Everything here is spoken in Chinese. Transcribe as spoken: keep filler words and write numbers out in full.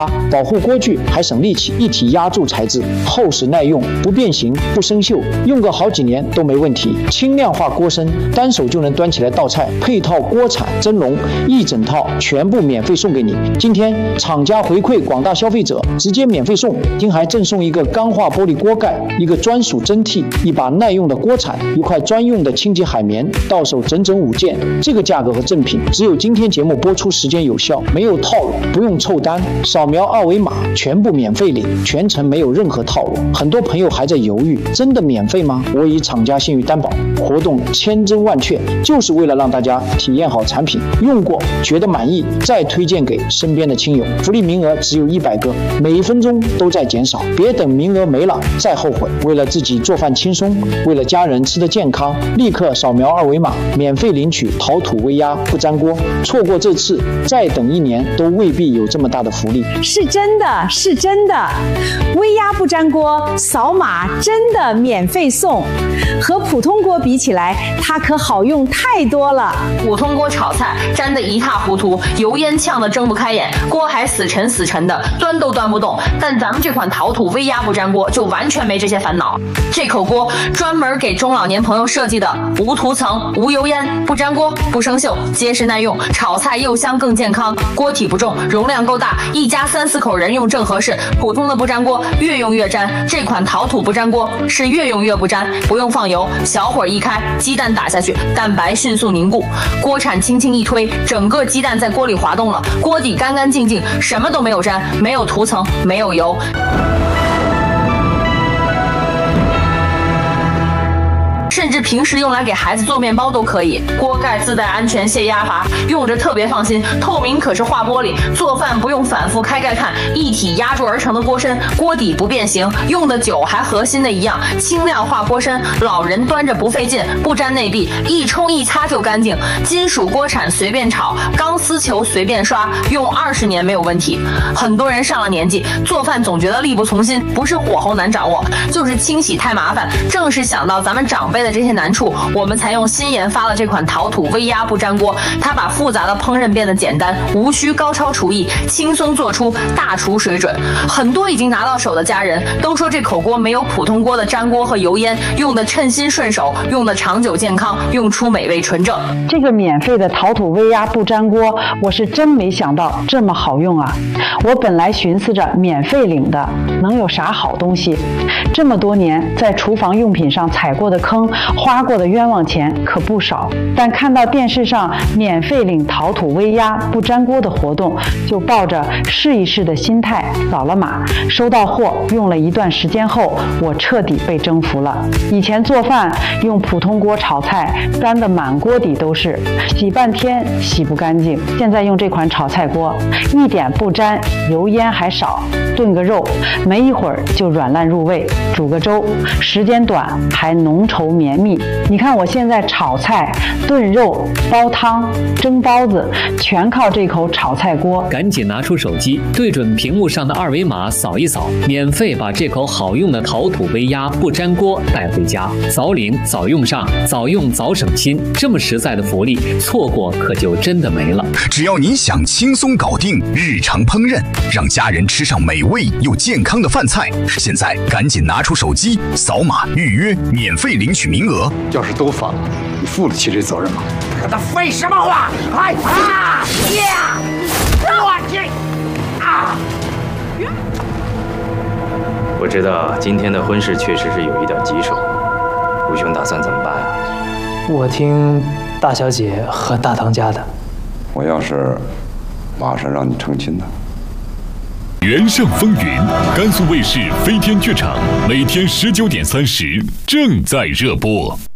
保护锅具还省力气，一体压铸材质，厚实耐用，不变形不生锈，用个好几年都没问题。轻量化锅身，单手就能端起来倒菜，配套锅铲、蒸笼，一整套全部免费送给你。今天厂家回馈广大消费者，直接免费送，听还赠送一个钢化玻璃锅盖，一个专属蒸屉，一把耐用的锅铲，一块专用的清洁海绵，到手整整五件。这个价格和赠品，只有今天节目播出时间有效，没有套路，不用凑单，扫描二维码全部免费领，全程没有任何套路。很多朋友还在犹豫，真的免费吗？我以厂家信誉担保，活动千真万确，就是为了让大家体验好产品，用过觉得满意，再推荐给身边的亲友。福利名额只有一百个，每一分钟都在减少，别等名额没了再后悔。为了自己做饭轻松，为了家人吃得健康，立刻扫描二维码，免费领取陶土微压不粘锅。错过这次，再等一年都未必有这么大的福利。 是真的，是真的，微压不粘锅，扫码真的免费送。和普通锅比起来，它可好用太多了。 普通锅炒菜粘得一塌糊涂，油烟呛得睁不开眼，锅还死沉死沉的，端都端不动。但咱们这款陶土微压不粘锅就完全没这些烦恼。这口锅专门给中老年朋友设计的，无涂层、无油烟、不粘锅、不生锈，结实耐用，炒菜又香更健康。锅体不重，容量够大，一家三四口人用正合适。普通的不粘锅越用越粘，这款陶土不粘锅是越用越不粘，不用放油，小火一开，鸡蛋打下去，蛋白迅速凝固，锅铲轻轻一推，整个鸡蛋在锅里滑动了，锅底干干净净，什么都没有粘，没有涂层，没有油。甚至平时用来给孩子做面包都可以。锅盖自带安全泄压阀，用着特别放心。透明可是化玻璃，做饭不用反复开盖看，一体压铸而成的锅身，锅底不变形，用的久还和新的一样。轻量化锅身，老人端着不费劲，不粘内壁，一冲一擦就干净。金属锅铲随便炒，钢丝球随便刷，用二十年没有问题。很多人上了年纪，做饭总觉得力不从心，不是火候难掌握，就是清洗太麻烦。正是想到咱们长辈的这些难处，我们才用新研发了这款陶土微压不粘锅。它把复杂的烹饪变得简单，无需高超厨艺，轻松做出大厨水准。很多已经拿到手的家人都说，这口锅没有普通锅的粘锅和油烟，用的称心顺手，用的长久健康，用出美味纯正。 这个免费的陶土微压不粘锅，我是真没想到这么好用啊！我本来寻思着免费领的能有啥好东西，这么多年在厨房用品上踩过的坑，花过的冤枉钱可不少，但看到电视上免费领陶土微压不粘锅的活动，就抱着试一试的心态扫了码。收到货用了一段时间后，我彻底被征服了。以前做饭用普通锅炒菜，粘得满锅底都是，洗半天洗不干净。现在用这款炒菜锅，一点不粘，油烟还少，炖个肉没一会儿就软烂入味，煮个粥时间短还浓稠绵密。你看我现在炒菜、炖肉、煲汤、蒸包子，全靠这口炒菜锅。 赶紧拿出手机，对准屏幕上的二维码扫一扫，免费把这口好用的陶土微压不粘锅带回家。早领早用上，早用早省心，这么实在的福利，错过可就真的没了。 只要你想轻松搞定日常烹饪，让家人吃上美味又健康的饭菜，现在赶紧拿出手机，扫码预约，免费领取名额。 要是都发了，你负得起这责任吗？ 他废什么话！哎啊呀！我去啊！ 我知道今天的婚事确实是有一点棘手，吴兄打算怎么办啊？ 我听大小姐和大当家的。 我要是马上让你成亲的。 原上风云，甘肃卫视飞天剧场，每天十九点三十正在热播。